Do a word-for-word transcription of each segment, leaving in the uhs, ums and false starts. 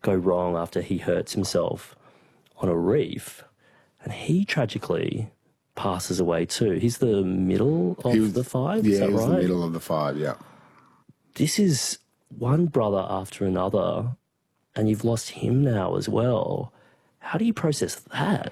go wrong after he hurts himself on a reef, and he tragically passes away too. He's the middle of was, the five, yeah, is that he was right? the middle of the five, yeah. This is one brother after another, and you've lost him now as well. How do you process that?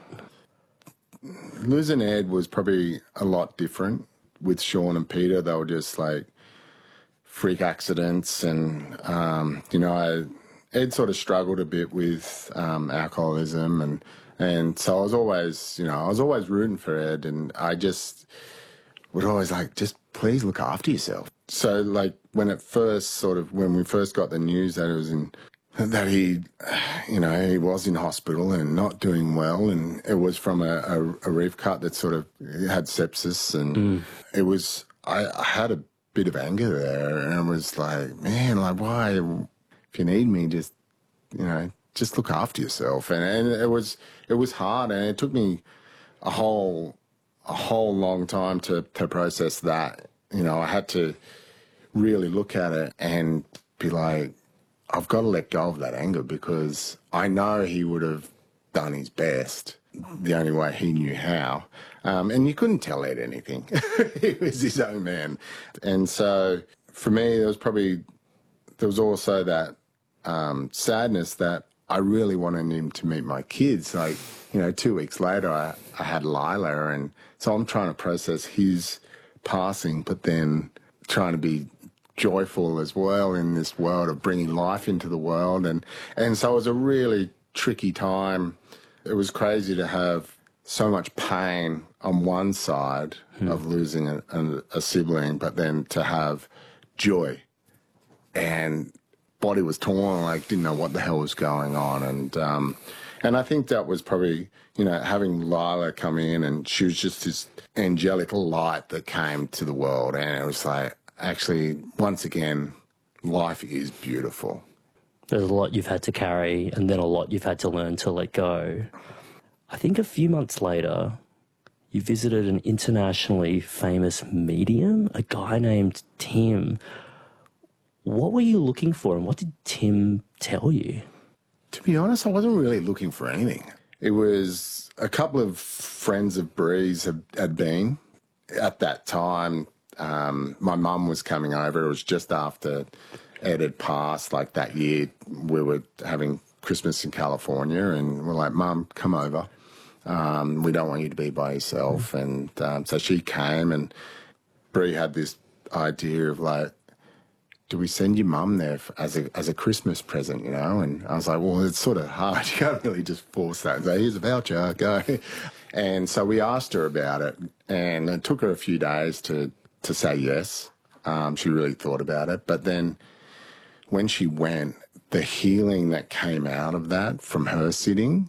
Losing Ed was probably a lot different. With Sean and Peter, they were just like freak accidents, and, um, you know, I, Ed sort of struggled a bit with um, alcoholism, and and so I was always, you know, I was always rooting for Ed, and I just would always like, just please look after yourself. So, like, when it first sort of, when we first got the news that it was in, that he, you know, he was in hospital and not doing well, and it was from a, a, a reef cut that sort of had sepsis, and mm. it was, I, I had a bit of anger there, and I was like, man, like, why, if you need me, just, you know, just look after yourself. And, and it was, it was hard, and it took me a whole, a whole long time to, to process that. You know, I had to really look at it and be like, I've got to let go of that anger, because I know he would have done his best the only way he knew how. Um, and you couldn't tell Ed anything. He was his own man. And so for me, there was probably, there was also that um, sadness that I really wanted him to meet my kids. Like, you know, two weeks later, I, I had Lila, and so I'm trying to process his passing, but then trying to be joyful as well in this world of bringing life into the world. And, and so it was a really tricky time. It was crazy to have so much pain on one side hmm. of losing a, a, a sibling, but then to have joy. And body was torn, like didn't know what the hell was going on. And um, and I think that was probably, you know, having Lila come in, and she was just this angelic light that came to the world. And it was like, actually, once again, life is beautiful. There's a lot you've had to carry, and then a lot you've had to learn to let go. I think a few months later, you visited an internationally famous medium, a guy named Tim. What were you looking for, and what did Tim tell you? To be honest, I wasn't really looking for anything. It was a couple of friends of Bree's had, had been. At that time, um, my mum was coming over. It was just after Ed had passed, like that year. We were having Christmas in California, and we're like, Mum, come over. Um, we don't want you to be by yourself. Mm. And um, so she came, and Bree had this idea of like, do we send your mum there as a as a Christmas present, you know? And I was like, well, it's sort of hard. You can't really just force that and say, here's a voucher, go. And so we asked her about it, and it took her a few days to, to say yes. Um, she really thought about it. But then when she went, the healing that came out of that from her sitting,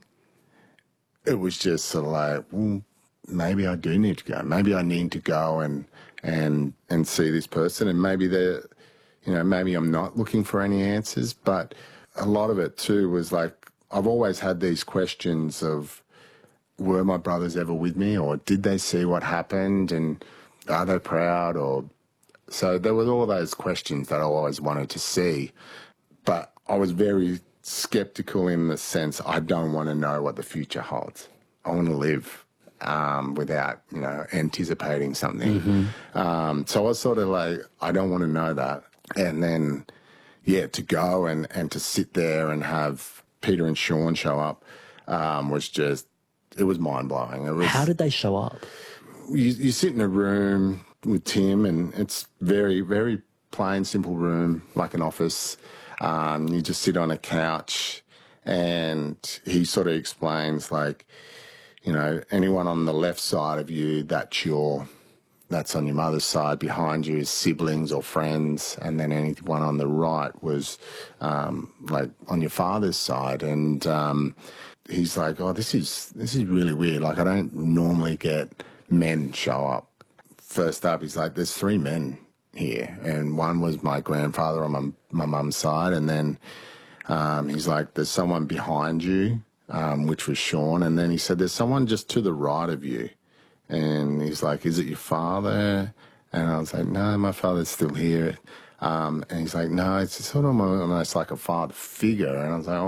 it was just sort of like, well, maybe I do need to go. Maybe I need to go and and and see this person, and maybe they're, you know, maybe I'm not looking for any answers. But a lot of it too was like, I've always had these questions of, were my brothers ever with me, or did they see what happened, and are they proud? Or so there was all those questions that I always wanted to see, but I was very skeptical in the sense I don't want to know what the future holds. I want to live um, without, you know, anticipating something. Mm-hmm. Um, so I was sort of like, I don't want to know that. And then, yeah, to go and, and to sit there and have Peter and Sean show up um, was just, it was mind-blowing. It was, How did they show up? You, you sit in a room with Tim, and it's very, very plain, simple room, like an office. Um, you just sit on a couch, and he sort of explains, like, you know, anyone on the left side of you, that's your, that's on your mother's side. Behind you is siblings or friends, and then anyone on the right was um, like on your father's side. And um, he's like, oh, this is this is really weird. Like, I don't normally get men show up. First up, he's like, there's three men here, and one was my grandfather on my my mum's side, and then um, he's like, there's someone behind you, um, which was Sean, and then he said, there's someone just to the right of you. And he's like, is it your father? And I was like, no, my father's still here. Um, and he's like, no, it's sort of almost like a father figure. And I was like,